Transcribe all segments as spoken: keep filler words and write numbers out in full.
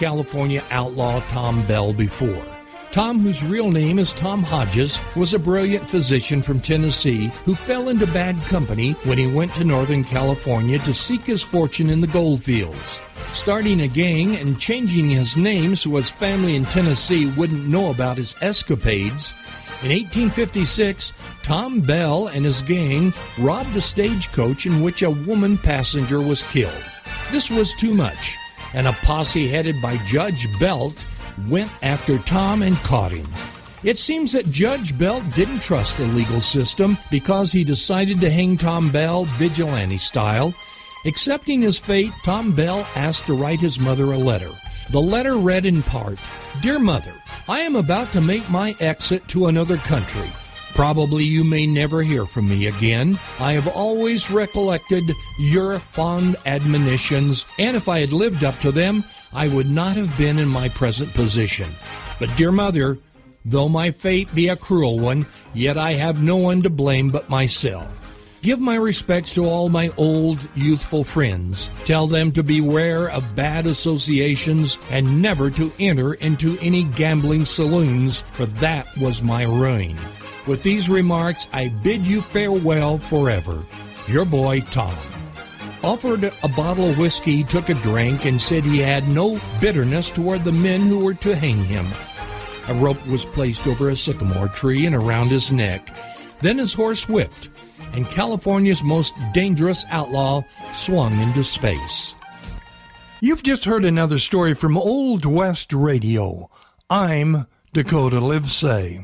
California outlaw Tom Bell before. Tom, whose real name is Tom Hodges, was a brilliant physician from Tennessee who fell into bad company when he went to Northern California to seek his fortune in the gold fields. Starting a gang and changing his name so his family in Tennessee wouldn't know about his escapades, in eighteen fifty-six, Tom Bell and his gang robbed a stagecoach in which a woman passenger was killed. This was too much, and a posse headed by Judge Belt went after Tom and caught him. It seems that Judge Belt didn't trust the legal system because he decided to hang Tom Bell vigilante style. Accepting his fate, Tom Bell asked to write his mother a letter. The letter read in part, "Dear Mother, I am about to make my exit to another country. Probably you may never hear from me again. I have always recollected your fond admonitions, and if I had lived up to them, I would not have been in my present position. But, dear Mother, though my fate be a cruel one, yet I have no one to blame but myself. Give my respects to all my old, youthful friends. Tell them to beware of bad associations and never to enter into any gambling saloons, for that was my ruin. With these remarks, I bid you farewell forever. Your boy, Tom." Offered a bottle of whiskey, he took a drink and said he had no bitterness toward the men who were to hang him. A rope was placed over a sycamore tree and around his neck. Then his horse whipped, and California's most dangerous outlaw swung into space. You've just heard another story from Old West Radio. I'm Dakota Livesay.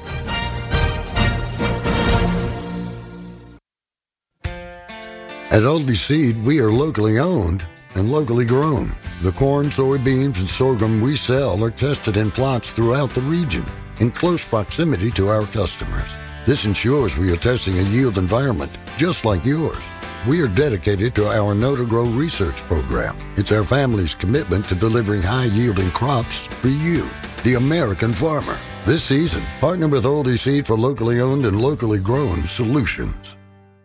At Aldi Seed, we are locally owned and locally grown. The corn, soybeans, and sorghum we sell are tested in plots throughout the region in close proximity to our customers. This ensures we are testing a yield environment just like yours. We are dedicated to our Know to Grow research program. It's our family's commitment to delivering high-yielding crops for you, the American farmer. This season, partner with Aldi Seed for locally owned and locally grown solutions.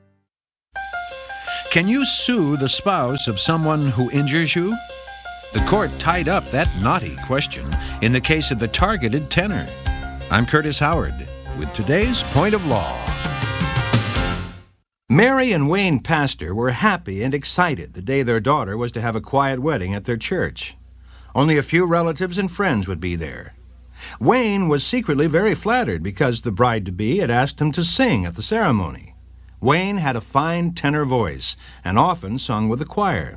Can you sue the spouse of someone who injures you? The court tied up that knotty question in the case of the targeted tenor. I'm Curtis Howard with today's Point of Law. Mary and Wayne Pastor were happy and excited the day their daughter was to have a quiet wedding at their church. Only a few relatives and friends would be there. Wayne was secretly very flattered because the bride-to-be had asked him to sing at the ceremony. Wayne had a fine tenor voice and often sung with the choir.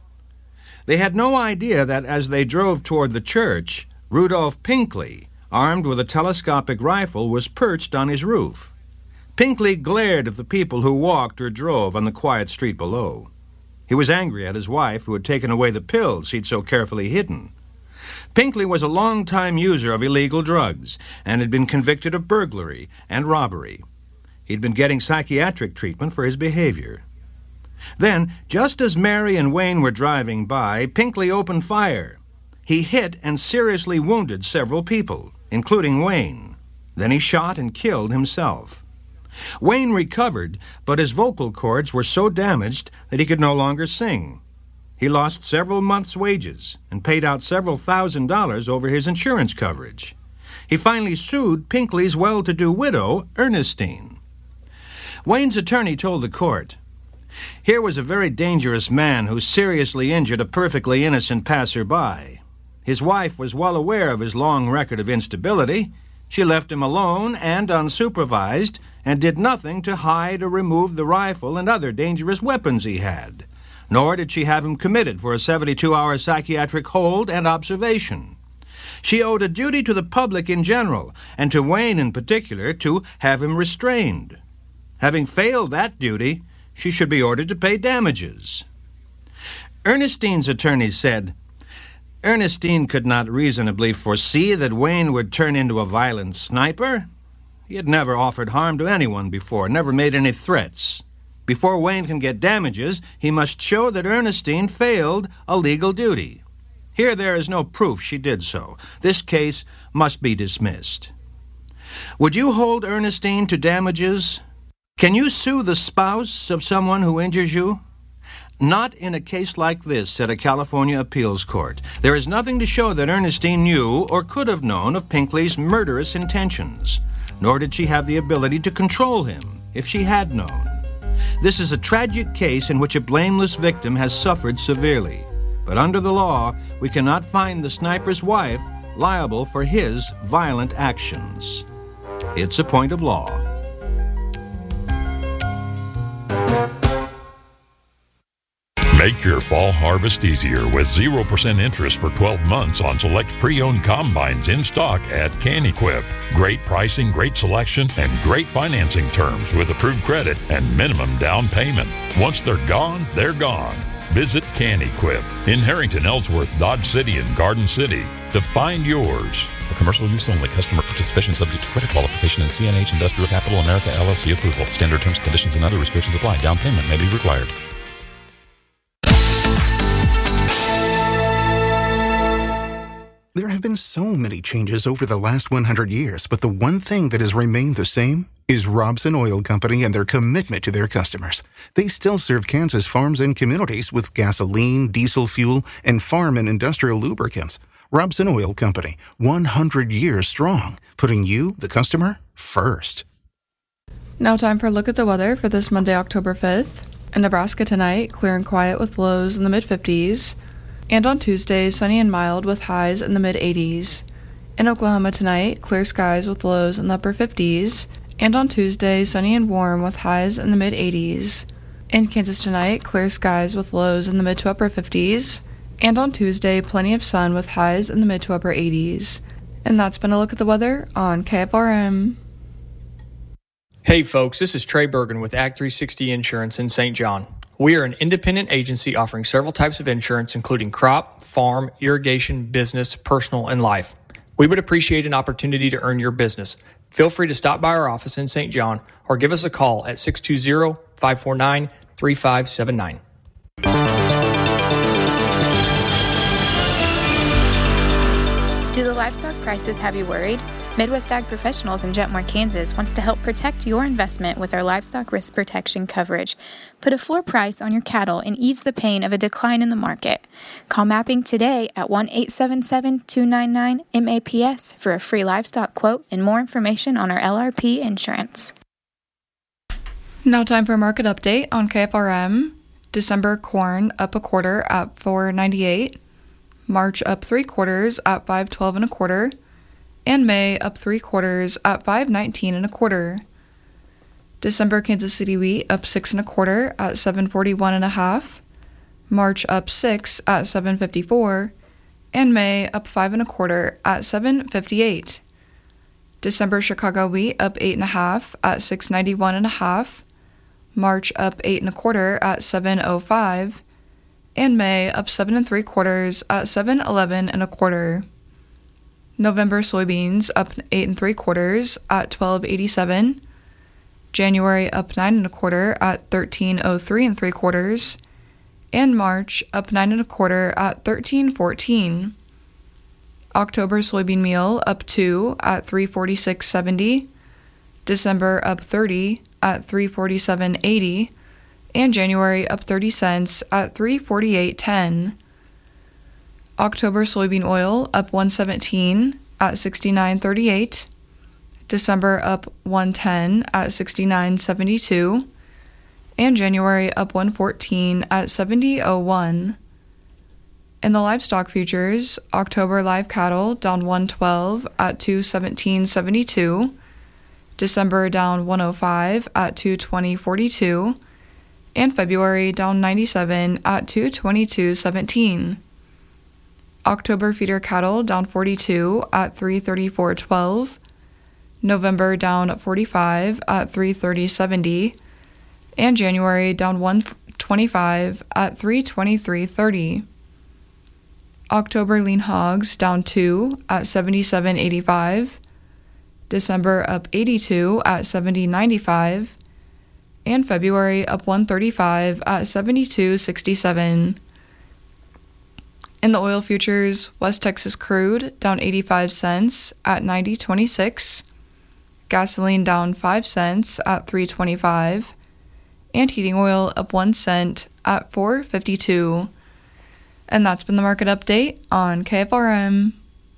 They had no idea that as they drove toward the church, Rudolph Pinkley, armed with a telescopic rifle, was perched on his roof. Pinkley glared at the people who walked or drove on the quiet street below. He was angry at his wife, who had taken away the pills he'd so carefully hidden. Pinkley was a long-time user of illegal drugs and had been convicted of burglary and robbery. He'd been getting psychiatric treatment for his behavior. Then, just as Mary and Wayne were driving by, Pinkley opened fire. He hit and seriously wounded several people, including Wayne. Then he shot and killed himself. Wayne recovered, but his vocal cords were so damaged that he could no longer sing. He lost several months' wages and paid out several thousand dollars over his insurance coverage. He finally sued Pinkley's well-to-do widow, Ernestine. Wayne's attorney told the court, "Here was a very dangerous man who seriously injured a perfectly innocent passerby. His wife was well aware of his long record of instability. She left him alone and unsupervised and did nothing to hide or remove the rifle and other dangerous weapons he had. Nor did she have him committed for a seventy-two hour psychiatric hold and observation. She owed a duty to the public in general, and to Wayne in particular, to have him restrained. Having failed that duty, she should be ordered to pay damages." Ernestine's attorney said, "Ernestine could not reasonably foresee that Wayne would turn into a violent sniper. He had never offered harm to anyone before, never made any threats. Before Wayne can get damages, he must show that Ernestine failed a legal duty. Here there is no proof she did so. This case must be dismissed." Would you hold Ernestine to damages? Can you sue the spouse of someone who injures you? Not in a case like this, said a California appeals court. There is nothing to show that Ernestine knew or could have known of Pinkley's murderous intentions, nor did she have the ability to control him if she had known. This is a tragic case in which a blameless victim has suffered severely, but under the law, we cannot find the sniper's wife liable for his violent actions. It's a point of law. Make your fall harvest easier with zero percent interest for twelve months on select pre-owned combines in stock at CanEquip. Great pricing, great selection, and great financing terms with approved credit and minimum down payment. Once they're gone, they're gone. Visit CanEquip in Harrington, Ellsworth, Dodge City, and Garden City to find yours. For commercial use only. Customer participation subject to credit qualification and C N H Industrial Capital America L L C approval. Standard terms, conditions, and other restrictions apply. Down payment may be required. There have been so many changes over the last one hundred years, but the one thing that has remained the same is Robson Oil Company and their commitment to their customers. They still serve Kansas farms and communities with gasoline, diesel fuel, and farm and industrial lubricants. Robson Oil Company, one hundred years strong, putting you, the customer, first. Now time for a look at the weather for this Monday, October fifth. In Nebraska tonight, clear and quiet with lows in the mid-fifties. And on Tuesday, sunny and mild with highs in the mid-eighties. In Oklahoma tonight, clear skies with lows in the upper fifties. And on Tuesday, sunny and warm with highs in the mid-eighties. In Kansas tonight, clear skies with lows in the mid to upper fifties. And on Tuesday, plenty of sun with highs in the mid to upper eighties. And that's been a look at the weather on K F R M. Hey folks, this is Trey Bergen with Act three sixty Insurance in Saint John. We are an independent agency offering several types of insurance, including crop, farm, irrigation, business, personal, and life. We would appreciate an opportunity to earn your business. Feel free to stop by our office in Saint John or give us a call at six two zero, five four nine, three five seven nine. Do the livestock prices have you worried? Midwest Ag Professionals in Jetmore, Kansas wants to help protect your investment with our livestock risk protection coverage. Put a floor price on your cattle and ease the pain of a decline in the market. Call Mapping today at one eight seven seven, two nine nine, M A P S for a free livestock quote and more information on our L R P insurance. Now time for a market update on K F R M. December corn up a quarter at four ninety-eight. March up three quarters at five twelve and a quarter. And May up three quarters at five nineteen and a quarter. December Kansas City wheat up six and a quarter at seven forty-one and a half. March up six at seven fifty-four. And May up five and a quarter at seven fifty-eight. December Chicago wheat up eight and a half at six ninety-one and a half. March up eight and a quarter at seven oh five. And May up seven and three quarters at seven eleven and a quarter. November soybeans up eight and three quarters at twelve eighty-seven. January up nine and a quarter at thirteen oh three and three quarters. And March up nine and a quarter at thirteen fourteen. October soybean meal up two at three forty-six seventy. December up thirty at three forty-seven eighty. And January up thirty cents at three forty-eight ten. October soybean oil up one seventeen at sixty-nine thirty-eight. December up one ten at sixty-nine seventy-two. And January up one fourteen at seventy oh one. In the livestock futures, October live cattle down one twelve at two seventeen seventy-two. December down one oh five at two twenty forty-two. And February down ninety-seven at two twenty-two seventeen. October feeder cattle down forty-two at three thirty-four twelve. November down forty-five at three thirty seventy. And January down one twenty-five at three twenty-three thirty. October lean hogs down two at seventy-seven eighty-five. December up eighty-two at seventy ninety-five. And February up one thirty-five at seventy-two sixty-seven. In the oil futures, West Texas crude down eighty-five cents at ninety twenty-six. Gasoline down five cents at three twenty-five. And heating oil up one cent at four fifty-two. And that's been the market update on K F R M.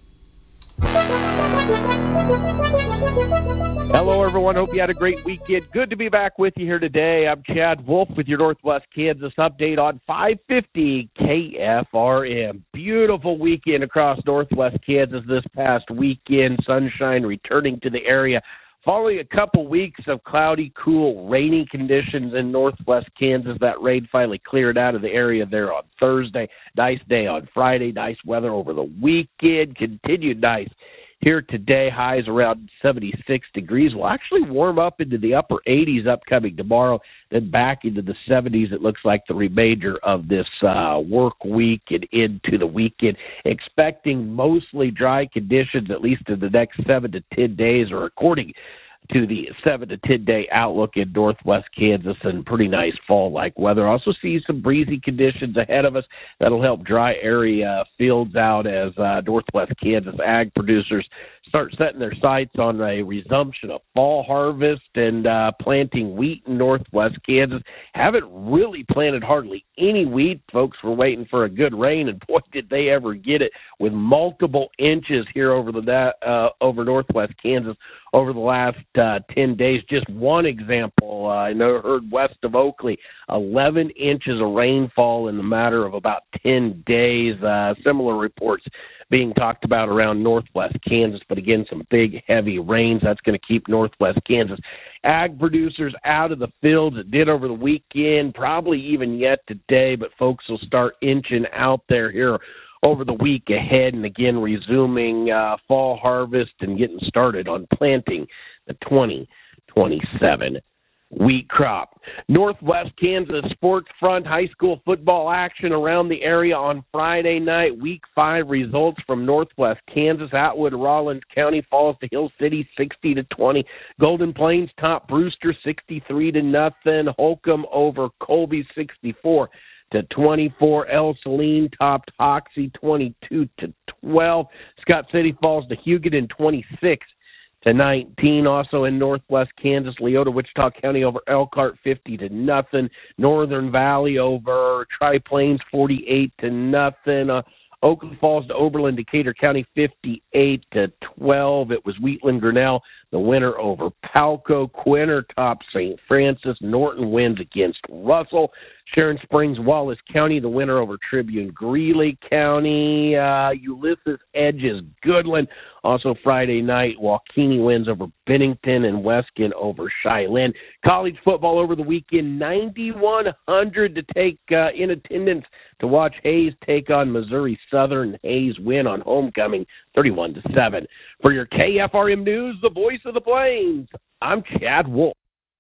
Hello, everyone. Hope you had a great weekend. Good to be back with you here today. I'm Chad Wolf with your Northwest Kansas update on five fifty K F R M. Beautiful weekend across Northwest Kansas this past weekend. Sunshine returning to the area following a couple weeks of cloudy, cool, rainy conditions in Northwest Kansas. That rain finally cleared out of the area there on Thursday. Nice day on Friday. Nice weather over the weekend. Continued nice here today. Highs around seventy-six degrees. We'll actually warm up into the upper eighties upcoming tomorrow, then back into the seventies. It looks like the remainder of this uh, work week and into the weekend. Expecting mostly dry conditions, at least in the next seven to ten days, or according to the seven to ten day outlook in Northwest Kansas, and pretty nice fall-like weather. Also see some breezy conditions ahead of us that'll help dry area fields out as uh, Northwest Kansas ag producers start setting their sights on a resumption of fall harvest and uh, planting wheat in Northwest Kansas. Haven't really planted hardly any wheat. Folks were waiting for a good rain, and boy, did they ever get it, with multiple inches here over the uh, over Northwest Kansas over the last uh, ten days. Just one example, uh, I know heard west of Oakley, eleven inches of rainfall in the matter of about ten days. Uh, similar reports being talked about around Northwest Kansas, but again, some big, heavy rains. That's going to keep Northwest Kansas ag producers out of the fields. It did over the weekend, probably even yet today, but folks will start inching out there here over the week ahead, and again, resuming uh, fall harvest and getting started on planting the twenty twenty-seven wheat crop. Northwest Kansas Sports Front high school football action around the area on Friday night. Week five results from Northwest Kansas. Atwood Rollins County falls to Hill City sixty to twenty. Golden Plains top Brewster sixty-three to nothing. Holcomb over Colby sixty-four to twenty-four. El Saline topped Hoxie twenty-two to twelve. Scott City falls to Hugoton twenty-six to nineteen. Also in Northwest Kansas, Leota Wichita County over Elkhart fifty to nothing. Northern Valley over Tri-Plains forty-eight to nothing. Uh, Oakland falls to Oberlin Decatur County fifty-eight to twelve. It was Wheatland Grinnell, the winner over Palco. Quinter tops Saint Francis. Norton wins against Russell. Sharon Springs Wallace County, the winner over Tribune Greeley County. Uh, Ulysses edges Goodland. Also Friday night, Waukene wins over Bennington, and Weskin over Cheyenne. College football over the weekend, ninety-one hundred to take uh, in attendance to watch Hayes take on Missouri Southern. Hayes win on homecoming, thirty-one to seven. For your K F R M News, the voice of the Plains, I'm Chad Wolf.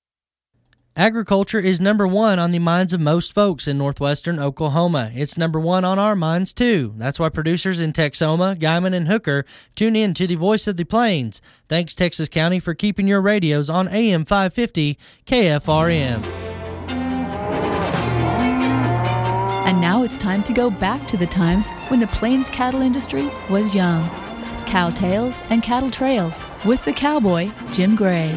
Agriculture is number one on the minds of most folks in northwestern Oklahoma. It's number one on our minds, too. That's why producers in Texoma, Guymon, and Hooker tune in to the Voice of the Plains. Thanks, Texas County, for keeping your radios on A M five fifty K F R M. And now it's time to go back to the times when the Plains cattle industry was young. Cow Tales and Cattle Trails with the cowboy, Jim Gray.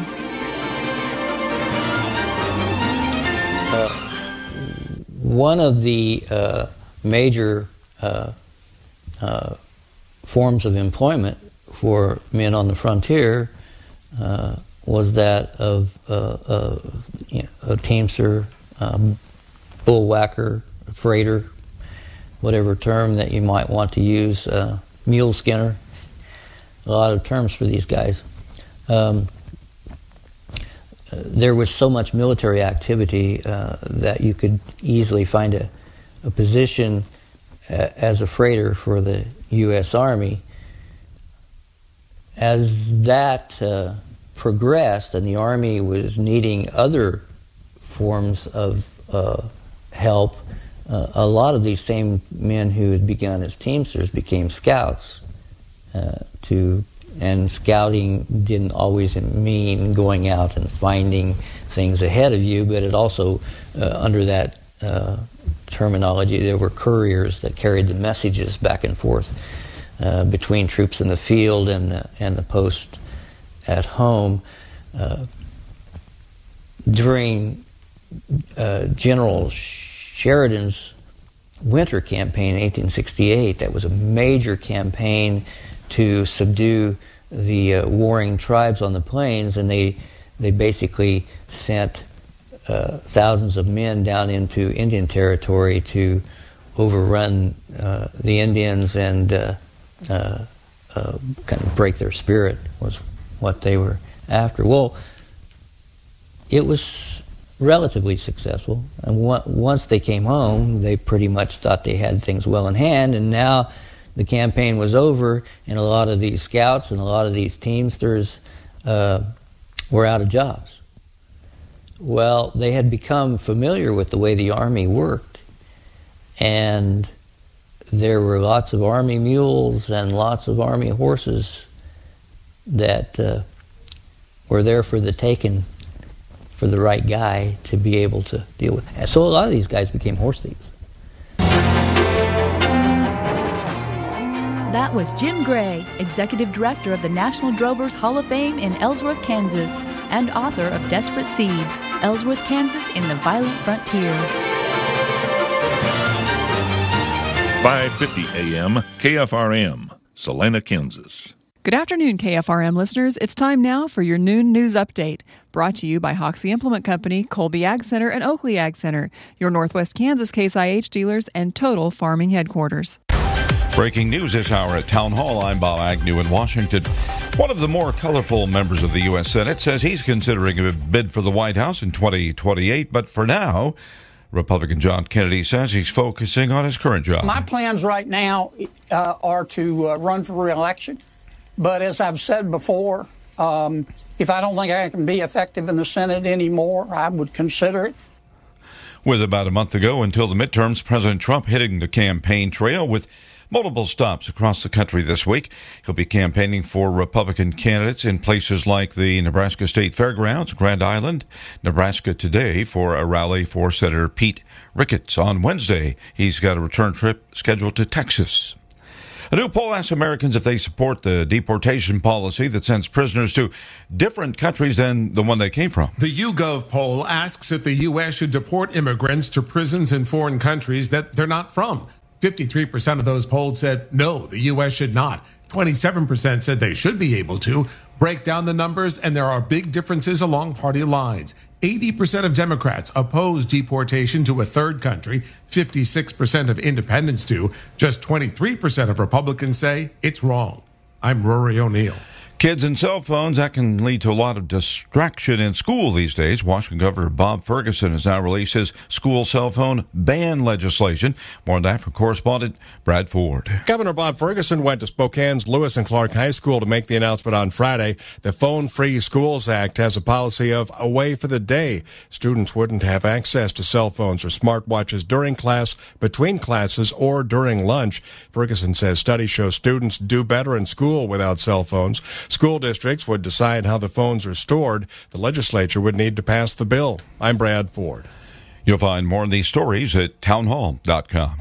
Uh, one of the uh, major uh, uh, forms of employment for men on the frontier uh, was that of uh, uh, you know, a teamster, um, bullwhacker, freighter, whatever term that you might want to use, uh, mule skinner. A lot of terms for these guys. Um, There was so much military activity uh, that you could easily find a, a position a, as a freighter for the U S Army. As that uh, progressed and the Army was needing other forms of uh, help, uh, a lot of these same men who had begun as teamsters became scouts uh, to And scouting didn't always mean going out and finding things ahead of you, but it also, uh, under that uh, terminology, there were couriers that carried the messages back and forth uh, between troops in the field and the, and the post at home. Uh, during uh, General Sheridan's winter campaign in eighteen sixty-eight. That was a major campaign to subdue the uh, warring tribes on the plains, and they they basically sent uh, thousands of men down into Indian territory to overrun uh, the Indians and uh, uh, uh, kind of break their spirit was what they were after. Well, it was relatively successul, and w- once they came home, they pretty much thought they had things well in hand, and now the campaign was over, and a lot of these scouts and a lot of these teamsters uh, were out of jobs. Well, they had become familiar with the way the Army worked, and there were lots of Army mules and lots of Army horses that uh, were there for the taking for the right guy to be able to deal with. And so a lot of these guys became horse thieves. That was Jim Gray, Executive Director of the National Drovers Hall of Fame in Ellsworth, Kansas, and author of Desperate Seed, Ellsworth, Kansas in the Violent Frontier. five fifty A M K F R M, Salina, Kansas. Good afternoon, K F R M listeners. It's time now for your noon news update, brought to you by Hoxie Implement Company, Colby Ag Center, and Oakley Ag Center, your Northwest Kansas Case I H dealers and Total Farming headquarters. Breaking news this hour at Town Hall. I'm Bob Agnew in Washington. One of the more colorful members of the U S Senate says he's considering a bid for the White House in twenty twenty-eight, but for now, Republican John Kennedy says he's focusing on his current job. My plans right now uh, are to uh, run for re-election. But as I've said before, um, if I don't think I can be effective in the Senate anymore, I would consider it. With about a month ago until the midterms, President Trump hitting the campaign trail with multiple stops across the country this week. He'll be campaigning for Republican candidates in places like the Nebraska State Fairgrounds, Grand Island, Nebraska Today for a rally for Senator Pete Ricketts. On Wednesday, he's got a return trip scheduled to Texas. A new poll asks Americans if they support the deportation policy that sends prisoners to different countries than the one they came from. The YouGov poll asks if the U S should deport immigrants to prisons in foreign countries that they're not from. fifty-three percent of those polled said no, the U S should not. twenty-seven percent said they should be able to. Break down the numbers, and there are big differences along party lines. eighty percent of Democrats oppose deportation to a third country. fifty-six percent of independents do. Just twenty-three percent of Republicans say it's wrong. I'm Rory O'Neill. Kids and cell phones, that can lead to a lot of distraction in school these days. Washington Governor Bob Ferguson has now released his school cell phone ban legislation. More on that from correspondent Brad Ford. Governor Bob Ferguson went to Spokane's Lewis and Clark High School to make the announcement on Friday. The Phone Free Schools Act has a policy of away for the day. Students wouldn't have access to cell phones or smartwatches during class, between classes, or during lunch. Ferguson says studies show students do better in school without cell phones. School districts would decide how the phones are stored. The legislature would need to pass the bill. I'm Brad Ford. You'll find more of these stories at townhall dot com.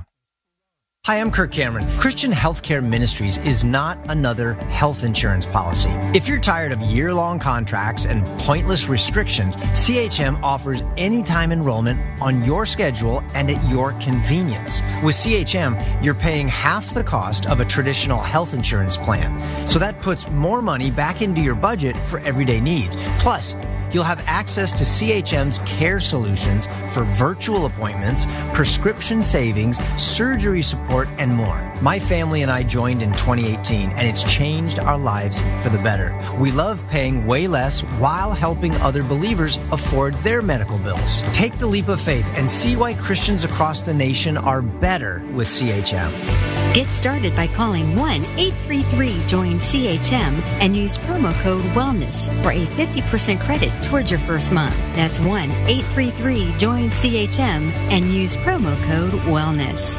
Hi, I'm Kirk Cameron. Christian Healthcare Ministries is not another health insurance policy. If you're tired of year-long contracts and pointless restrictions, C H M offers anytime enrollment on your schedule and at your convenience. With C H M, you're paying half the cost of a traditional health insurance plan. So that puts more money back into your budget for everyday needs. Plus, you'll have access to C H M's care solutions for virtual appointments, prescription savings, surgery support, and more. My family and I joined in twenty eighteen, and it's changed our lives for the better. We love paying way less while helping other believers afford their medical bills. Take the leap of faith and see why Christians across the nation are better with C H M. Get started by calling one eight three three join C H M and use promo code WELLNESS for a fifty percent credit towards your first month. That's one eight three three join C H M and use promo code WELLNESS.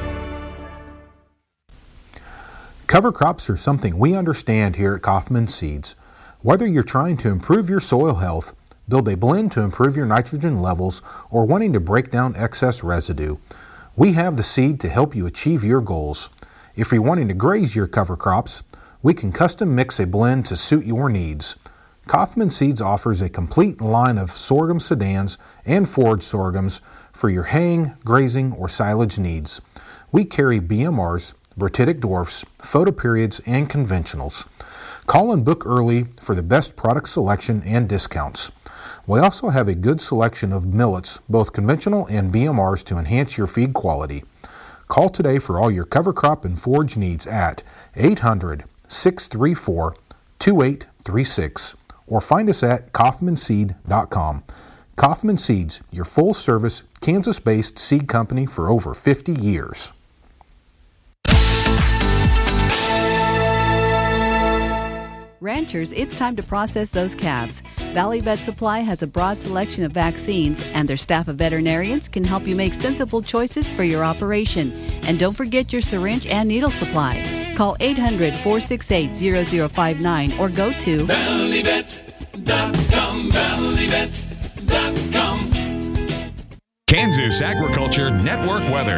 Cover crops are something we understand here at Kaufman Seeds. Whether you're trying to improve your soil health, build a blend to improve your nitrogen levels, or wanting to break down excess residue, we have the seed to help you achieve your goals. If you're wanting to graze your cover crops, we can custom mix a blend to suit your needs. Kaufman Seeds offers a complete line of sorghum sedans and forage sorghums for your haying, grazing, or silage needs. We carry B M Rs, Bratitic dwarfs, photoperiods, and conventionals. Call and book early for the best product selection and discounts. We also have a good selection of millets, both conventional and B M Rs, to enhance your feed quality. Call today for all your cover crop and forage needs at eight hundred, six three four, two eight three six or find us at kaufman seed dot com. Kaufman Seeds, your full-service, Kansas-based seed company for over fifty years. Ranchers, it's time to process those calves. Valley Vet Supply has a broad selection of vaccines, and their staff of veterinarians can help you make sensible choices for your operation. And don't forget your syringe and needle supply. Call eight hundred, four six eight, zero zero five nine or go to valley vet dot com, valley vet dot com. Kansas Agriculture Network weather.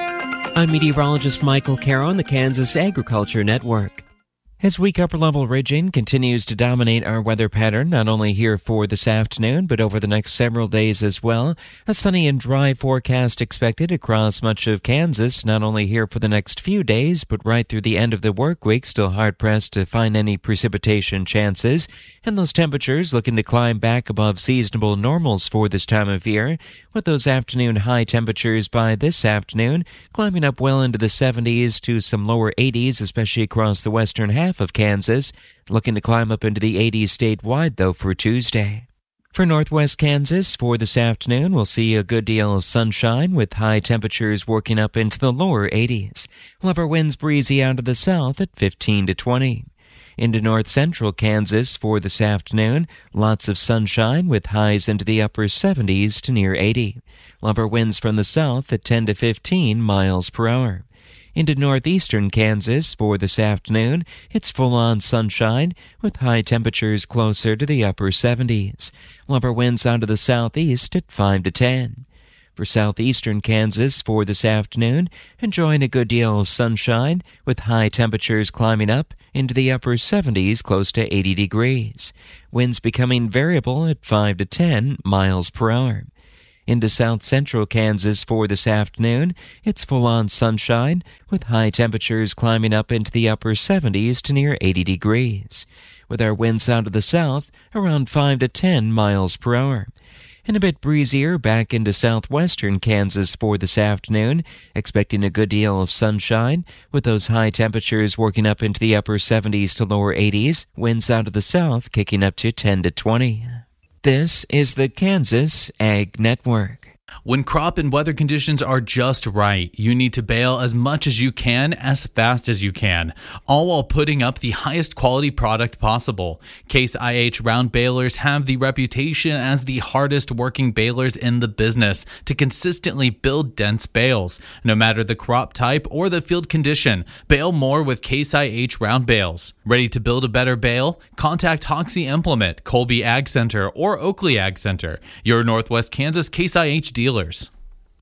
I'm meteorologist Michael Caro on the Kansas Agriculture Network. As weak upper-level ridging continues to dominate our weather pattern, not only here for this afternoon, but over the next several days as well. A sunny and dry forecast expected across much of Kansas, not only here for the next few days, but right through the end of the work week, still hard-pressed to find any precipitation chances. And those temperatures looking to climb back above seasonable normals for this time of year, with those afternoon high temperatures by this afternoon climbing up well into the seventies to some lower eighties, especially across the western half of Kansas, looking to climb up into the eighties statewide, though, for Tuesday. For northwest Kansas, for this afternoon, we'll see a good deal of sunshine with high temperatures working up into the lower eighties. We'll have our winds breezy out of the south at fifteen to twenty. Into north central Kansas for this afternoon, lots of sunshine with highs into the upper seventies to near eighty. We'll have our winds from the south at ten to fifteen miles per hour. Into northeastern Kansas for this afternoon, it's full-on sunshine with high temperatures closer to the upper seventies. We'll have our winds out of the southeast at five to ten. For southeastern Kansas for this afternoon, enjoying a good deal of sunshine with high temperatures climbing up into the upper seventies close to eighty degrees. Winds becoming variable at five to ten miles per hour. Into south central Kansas for this afternoon, it's full-on sunshine with high temperatures climbing up into the upper seventies to near eighty degrees. With our winds out of the south around five to ten miles per hour. And a bit breezier back into southwestern Kansas for this afternoon, expecting a good deal of sunshine, with those high temperatures working up into the upper seventies to lower eighties, winds out of the south kicking up to ten to twenty. This is the Kansas Ag Network. When crop and weather conditions are just right, you need to bale as much as you can, as fast as you can, all while putting up the highest quality product possible. Case I H round balers have the reputation as the hardest working balers in the business to consistently build dense bales. No matter the crop type or the field condition, bale more with Case I H round bales. Ready to build a better bale? Contact Hoxie Implement, Colby Ag Center, or Oakley Ag Center, your Northwest Kansas Case I H dealer. Dealers.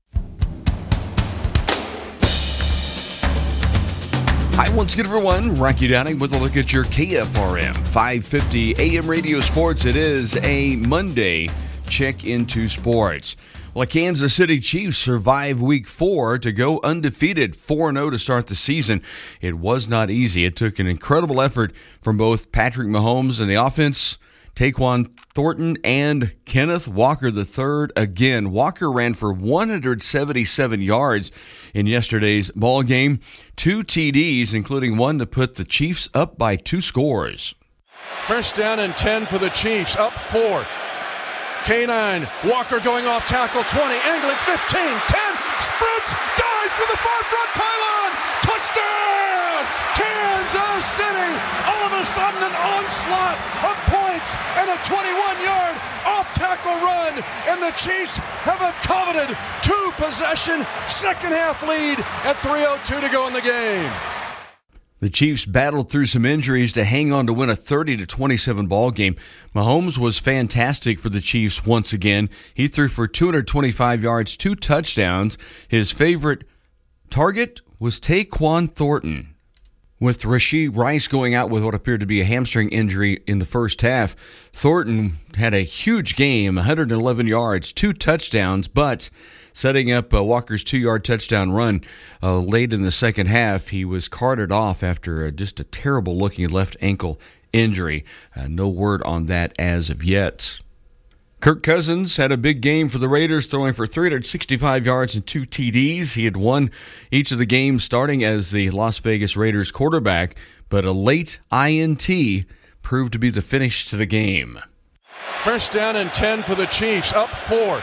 Hi, once again, everyone. Rocky Downing with a look at your K F R M five fifty A M Radio Sports. It is a Monday check into sports. Well, the Kansas City Chiefs survive week four to go undefeated, four and oh to start the season. It was not easy. It took an incredible effort from both Patrick Mahomes and the offense, Taquan Thornton, and Kenneth Walker the third. Again, Walker ran for one hundred seventy-seven yards in yesterday's ball game. Two T Ds, including one to put the Chiefs up by two scores. First down and ten for the Chiefs, up four. K nine, Walker going off tackle, twenty, angling, fifteen, ten, sprints, dives for the far front pylon, touchdown, Kansas City. All of a sudden an onslaught of points and a twenty-one-yard off-tackle run, and the Chiefs have a coveted two-possession second-half lead at three oh two to go in the game. The Chiefs battled through some injuries to hang on to win a thirty to twenty-seven ball game. Mahomes was fantastic for the Chiefs once again. He threw for two hundred twenty-five yards, two touchdowns. His favorite target was Taquan Thornton. With Rashee Rice going out with what appeared to be a hamstring injury in the first half, Thornton had a huge game, one hundred eleven yards, two touchdowns, but setting up uh, Walker's two-yard touchdown run uh, late in the second half, he was carted off after uh, just a terrible-looking left ankle injury. Uh, no word on that as of yet. Kirk Cousins had a big game for the Raiders, throwing for three hundred sixty-five yards and two T Ds. He had won each of the games starting as the Las Vegas Raiders quarterback, but a late I N T proved to be the finish to the game. First down and ten for the Chiefs, up four.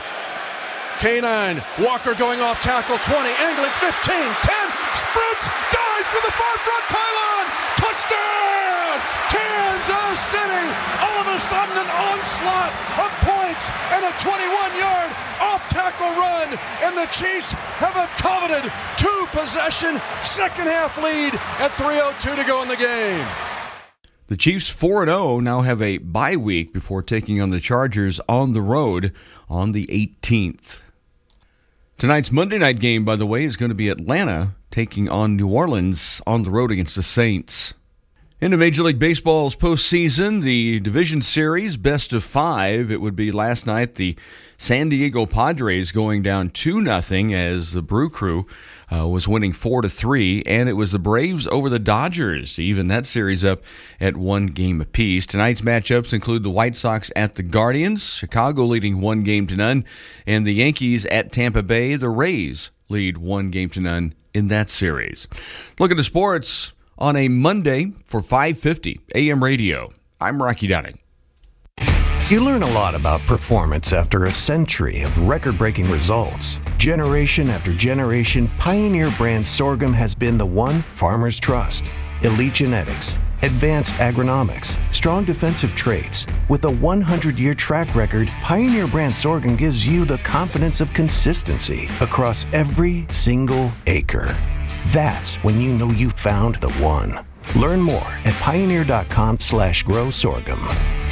K nine, Walker going off tackle, twenty, angling fifteen, ten, sprints, dives for the far front pylon, touchdown, Kansas City! All of a sudden an onslaught of points and a twenty-one-yard off-tackle run, and the Chiefs have a coveted two-possession second-half lead at three oh two to go in the game. The Chiefs four and oh now have a bye week before taking on the Chargers on the road on the eighteenth. Tonight's Monday night game, by the way, is going to be Atlanta taking on New Orleans on the road against the Saints. Into Major League Baseball's postseason, the division series, best of five. It would be last night the San Diego Padres going down two nothing as the Brew Crew uh, was winning four to three, and it was the Braves over the Dodgers, even that series up at one game apiece. Tonight's matchups include the White Sox at the Guardians, Chicago leading one game to none, and the Yankees at Tampa Bay. The Rays lead one game to none in that series. Look at the sports on a Monday for five fifty A M Radio. I'm Rocky Downing. You learn a lot about performance after a century of record-breaking results. Generation after generation, Pioneer brand sorghum has been the one farmers trust. Elite genetics, advanced agronomics, strong defensive traits. With a one hundred year track record, Pioneer brand sorghum gives you the confidence of consistency across every single acre. That's when you know you found the one. Learn more at pioneer.com slash grow sorghum.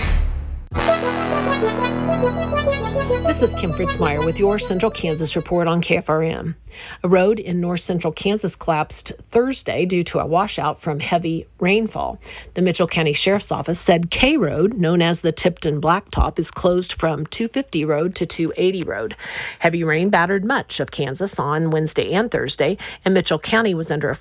This is Kim Fritzmeyer with your Central Kansas report on K F R M. A road in north central Kansas collapsed Thursday due to a washout from heavy rainfall. The Mitchell County Sheriff's Office said K Road, known as the Tipton Blacktop, is closed from two fifty Road to two eighty Road. Heavy rain battered much of Kansas on Wednesday and Thursday, and Mitchell County was under a